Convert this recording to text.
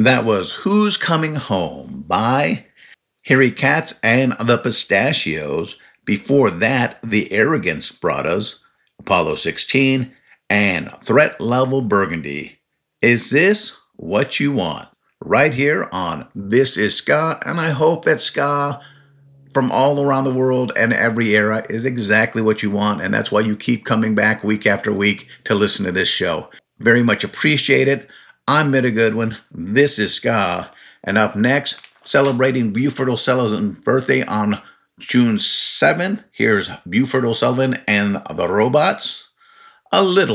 That was Who's Coming Home by Harry Katz and the Pistachios. Before that, the Arrogance brought us Apollo 16 and Threat Level Burgundy. Is this what you want? Right here on This Is Ska, and I hope that ska from all around the world and every era is exactly what you want, and that's why you keep coming back week after week to listen to this show. Very much appreciate it. I'm Mitta Goodwin. This is Ska. And up next, celebrating Buford O'Sullivan's birthday on June 7th, here's Buford O'Sullivan and the Robots. A little